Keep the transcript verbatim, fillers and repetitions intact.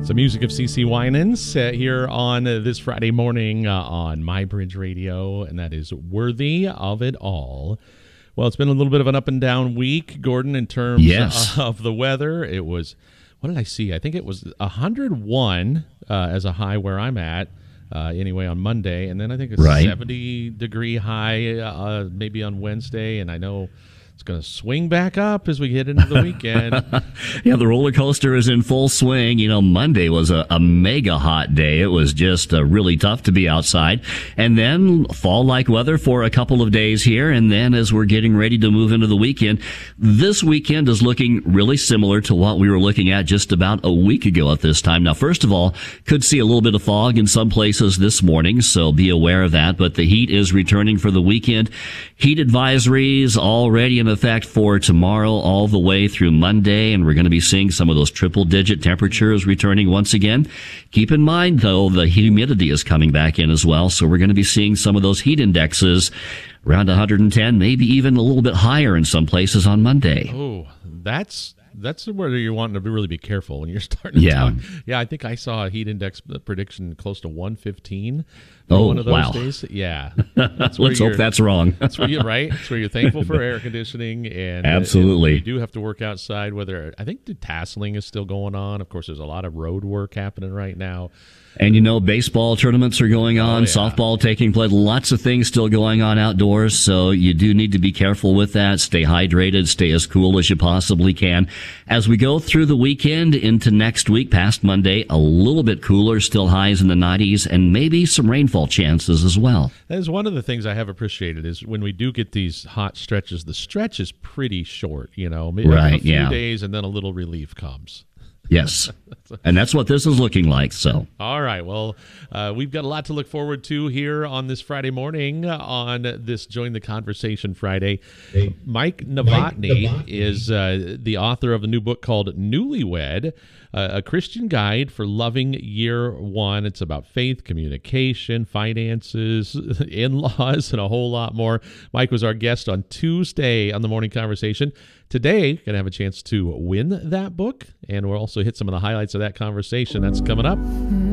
Some music of C C Winans uh, here on uh, this Friday morning uh, on My Bridge Radio, and that is Worthy of It All. Well, it's been a little bit of an up and down week, Gordon, in terms yes. of the weather. It was, what did I see? I think it was one hundred one uh, as a high where I'm at, uh, anyway, on Monday, and then I think a right. seventy degree high uh, maybe on Wednesday, and I know it's going to swing back up as we get into the weekend. Yeah, the roller coaster is in full swing. You know, Monday was a, a mega hot day. It was just uh, really tough to be outside. And then fall-like weather for a couple of days here. And then as we're getting ready to move into the weekend, this weekend is looking really similar to what we were looking at just about a week ago at this time. Now, first of all, could see a little bit of fog in some places this morning, so be aware of that. But the heat is returning for the weekend. Heat advisories already in effect for tomorrow all the way through Monday, and we're going to be seeing some of those triple-digit temperatures returning once again. Keep in mind, though, the humidity is coming back in as well, so we're going to be seeing some of those heat indexes around one hundred ten, maybe even a little bit higher in some places on Monday. Oh, that's... That's where you're wanting to be really be careful when you're starting to yeah. talk. Yeah, I think I saw a heat index prediction close to one fifteen. Oh, one of those wow. days. Yeah. That's Let's hope that's wrong. That's where you're right. That's where you're thankful for air conditioning. and Absolutely. And you do have to work outside, whether I think the tasseling is still going on. Of course, there's a lot of road work happening right now. And, you know, baseball tournaments are going on, oh, yeah. softball taking place, lots of things still going on outdoors, so you do need to be careful with that. Stay hydrated, stay as cool as you possibly can. As we go through the weekend into next week, past Monday, a little bit cooler, still highs in the nineties, and maybe some rainfall chances as well. That is one of the things I have appreciated is when we do get these hot stretches, the stretch is pretty short, you know, maybe right, a few yeah. days and then a little relief comes. Yes, and that's what this is looking like. So, all right. Well, uh, we've got a lot to look forward to here on this Friday morning on this Join the Conversation Friday. Hey. Mike Novotny, Mike Novotny is uh, the author of a new book called Newlywed, uh, a Christian guide for loving year one. It's about faith, communication, finances, in-laws, and a whole lot more. Mike was our guest on Tuesday on the Morning Conversation. Today, going to have a chance to win that book, and we'll also hit some of the highlights of that conversation. That's coming up.